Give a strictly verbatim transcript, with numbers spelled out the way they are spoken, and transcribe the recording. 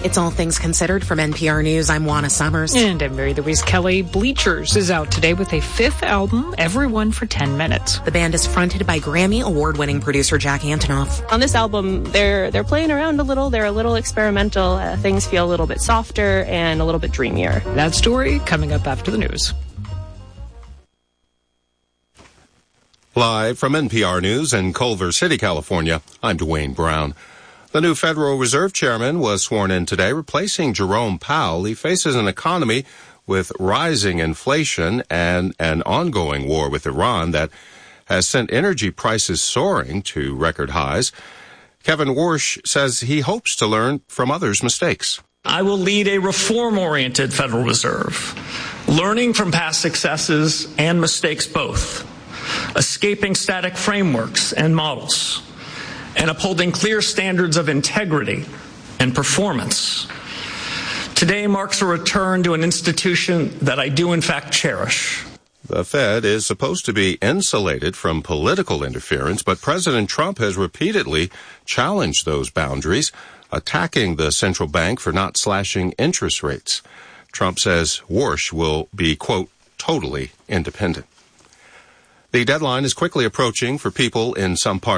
It's All Things Considered from N P R News. I'm Juana Summers. And I'm Mary Louise Kelly. Bleachers is out today with a fifth album, Everyone for ten minutes. The band is fronted by Grammy Award-winning producer Jack Antonoff. On this album, they're they're playing around a little. They're a little experimental. Uh, things feel a little bit softer and a little bit dreamier. That story coming up after the news. Live from N P R News in Culver City, California, I'm Dwayne Brown. The new Federal Reserve Chairman was sworn in today, replacing Jerome Powell. He faces an economy with rising inflation and an ongoing war with Iran that has sent energy prices soaring to record highs. Kevin Warsh says he hopes to learn from others' mistakes. I will lead a reform-oriented Federal Reserve, learning from past successes and mistakes both, escaping static frameworks and models, and upholding clear standards of integrity and performance. Today marks a return to an institution that I do in fact cherish. The Fed is supposed to be insulated from political interference, but President Trump has repeatedly challenged those boundaries, attacking the central bank for not slashing interest rates. Trump says Warsh will be, quote, totally independent. The deadline is quickly approaching for people in some parts